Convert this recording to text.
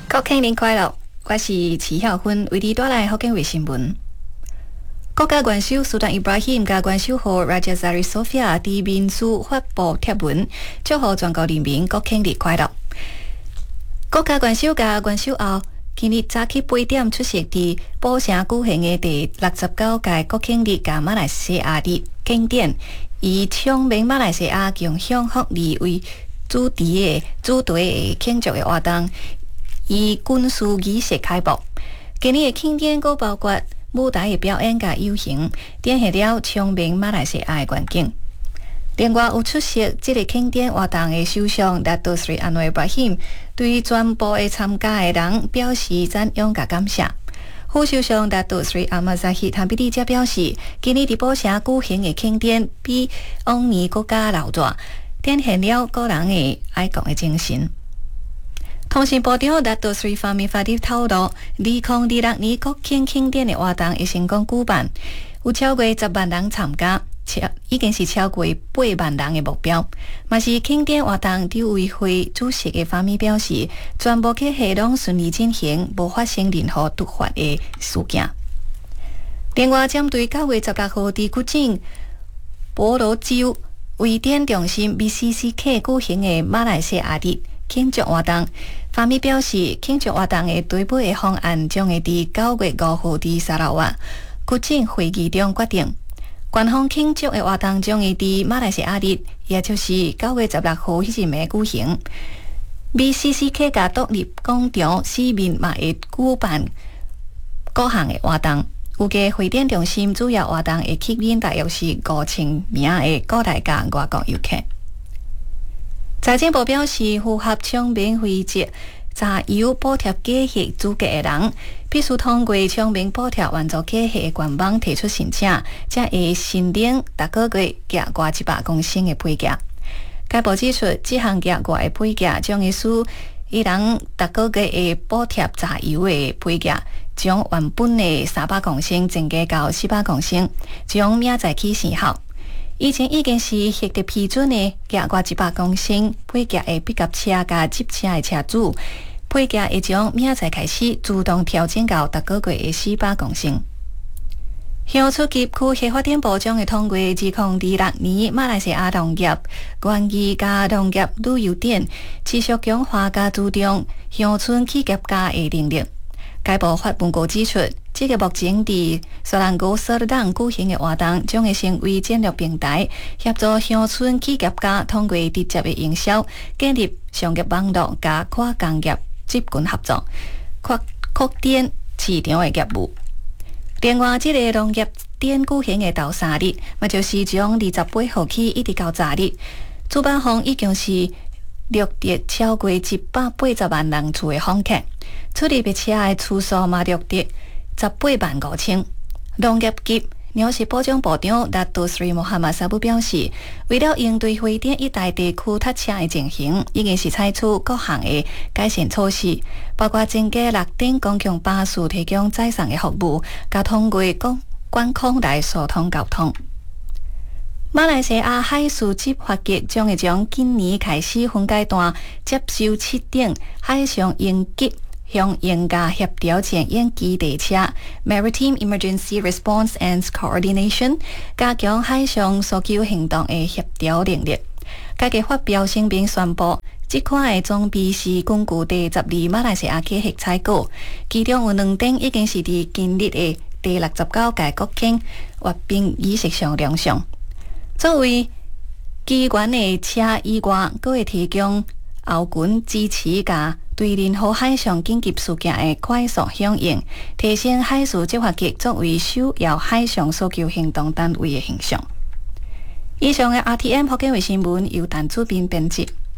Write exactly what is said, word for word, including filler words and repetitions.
国庆年快乐！我是齐晓芬，为你带来福建卫新闻。国家元首苏丹伊布拉欣甲元首后 Raja Zari Sofia 伫民署发布贴文，祝贺全国人民国庆日快乐。国家元首甲元首后，今日早起八点出席伫宝城举行的第六十九届国庆日甲马来西亚日庆典，以昌明马来西亚共享福利为主题的主题的庆祝的活动。以军事仪式开幕，今日的庆典佫包括舞台的表演甲游行，展现了昌明马来西亚的环境。另外有出席这个庆典活动的首相达多斯里安维巴辛，对全部的参加的人表示赞扬甲感谢。副首相达多斯里阿马扎希坦比利则表示，今日伫宝城举行的庆典比往年更加热闹，展现了个人的爱国的精神。通讯部长达多斯方面发表透露，二零二六年国庆庆典的活动会成功举办，有超过十万人参加，超已经是超过八万人的目标。嘛是庆典活动执委会主席的方面表示，全部去系统顺利进行，无发生任何突发的事件。另外，针对九月十六号伫古晋婆罗洲微电中心 B C C K 举行的马来西亚日庆祝活动，方面表示，庆祝活动的追尾的方案将会伫九月五号伫沙拉瓦古晋会议中决定。官方庆祝的活动将会伫马来西亚日，也就是九月十六号迄阵暝举行。B C C K 甲独立广场四面嘛会举办各项的活动。有个会展中心主要活动会吸引大约是五千名的国内甲外国游客。财政部表示，符合昌明惠节柴油补贴计划资格的人，必须通过昌明补贴援助计划的官网提出申请，才会申领逐个月价外一百公升的配价。该部指出，这项价外的配价将会使伊人逐个月的补贴柴油的配价，从原本的三百公升增加到四百公升，从明仔起生效。以前已经是获得批准的价外一百公升配价的笔甲车甲接车的车主，配价会从明仔开始自动调整到逐个月的四百公升。乡村及区域发展部将会通过二零二六年马来西亚农业、园艺甲农业旅游展持续强化甲注重乡村企业家的能力。该部发文告指出，这个目前伫雪兰莪索尔党举行的活动，将会成为战略平台，协助乡村企业家通过直接的营销，建立商业网络，甲跨工业集群合作，扩扩展市场的业务。另外，这个农业展举行的头三日，嘛就是从二十八号起一直到昨日，主办方已经是录得超过一百八十万人次的访客。出入的车的次数嘛录得十八万五千。农业及粮食保障部长达多斯里穆罕默沙布表示，为了应对会展一带地区塞车的情形，已经是采取各项的改善措施，包括增加六顶公共巴士提供载送的服务，加通过公管控来疏通交通。马来西亚海事执法局将会从今年开始分阶段接收七顶海上应急向应加协调前应急地车 Maritime Emergency Response and Coordination， 加强海上搜救行动的协调能力。该局发表声明宣布，这款的装备是根据第十二马来西亚计划采购，其中有两顶已经是伫今日的第六十九届国庆阅兵仪式上亮相。作为机关的车以外，佫会提供后勤支持，甲对任何海上紧急事件的快速响应，提升海事执法局作为首要海上搜救行动单位的形象。以上的 R T M 福建卫新闻由陈主编编辑。